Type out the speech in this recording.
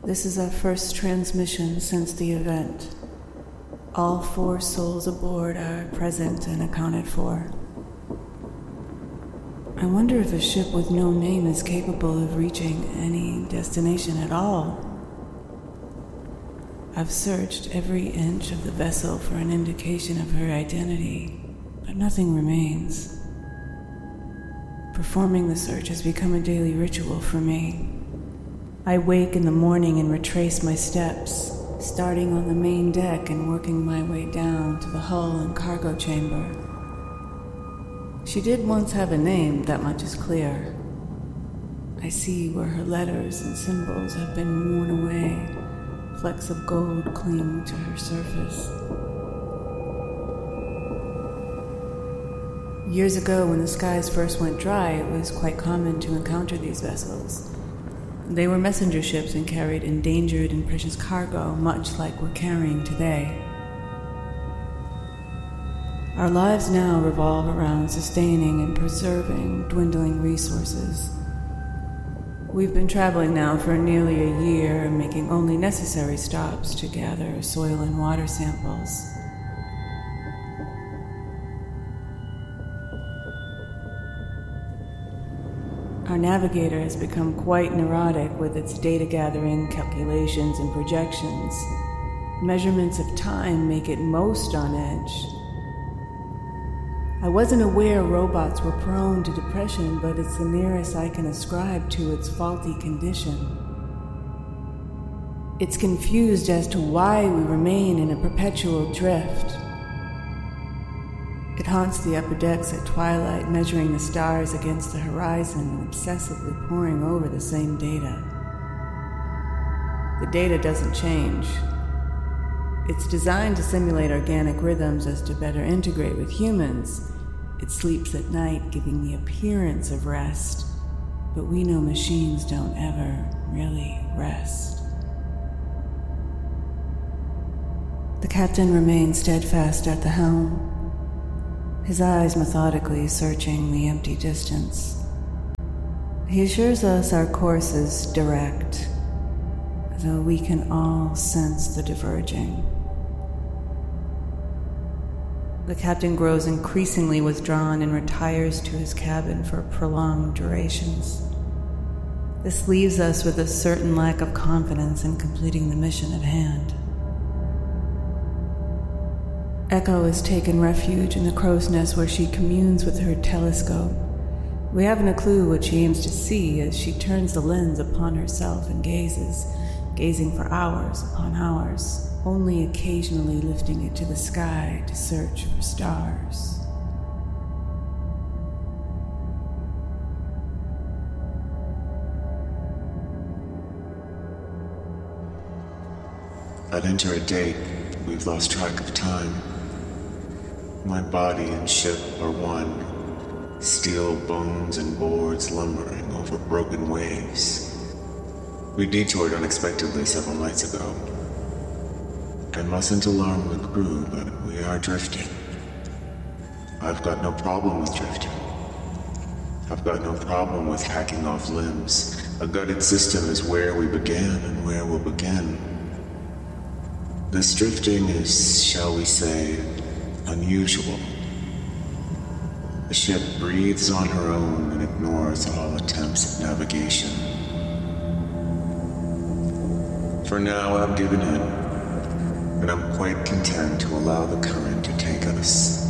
This is our first transmission since the event. All 4 souls aboard are present and accounted for. I wonder if a ship with no name is capable of reaching any destination at all. I've searched every inch of the vessel for an indication of her identity, but nothing remains. Performing the search has become a daily ritual for me. I wake in the morning and retrace my steps, starting on the main deck and working my way down to the hull and cargo chamber. She did once have a name, that much is clear. I see where her letters and symbols have been worn away. Flecks of gold cling to her surface. Years ago, when the skies first went dry, it was quite common to encounter these vessels. They were messenger ships and carried endangered and precious cargo, much like we're carrying today. Our lives now revolve around sustaining and preserving dwindling resources. We've been traveling now for nearly a year, making only necessary stops to gather soil and water samples. Our navigator has become quite neurotic with its data gathering, calculations, and projections. Measurements of time make it most on edge. I wasn't aware robots were prone to depression, but it's the nearest I can ascribe to its faulty condition. It's confused as to why we remain in a perpetual drift. It haunts the upper decks at twilight, measuring the stars against the horizon and obsessively poring over the same data. The data doesn't change. It's designed to simulate organic rhythms as to better integrate with humans. It sleeps at night, giving the appearance of rest, but we know machines don't ever really rest. The captain remains steadfast at the helm, his eyes methodically searching the empty distance. He assures us our course is direct, though we can all sense the diverging. The captain grows increasingly withdrawn and retires to his cabin for prolonged durations. This leaves us with a certain lack of confidence in completing the mission at hand. Echo has taken refuge in the crow's nest where she communes with her telescope. We haven't a clue what she aims to see as she turns the lens upon herself and gazing for hours upon hours, only occasionally lifting it to the sky to search for stars. I'd enter a date. We've lost track of time. My body and ship are one, steel bones and boards lumbering over broken waves. We detoured unexpectedly several nights ago. I mustn't alarm the crew, but we are drifting. I've got no problem with drifting. I've got no problem with hacking off limbs. A gutted system is where we began and where we'll begin. This drifting is, shall we say, unusual. The ship breathes on her own and ignores all attempts at navigation. For now, I've given in, and I'm quite content to allow the current to take us.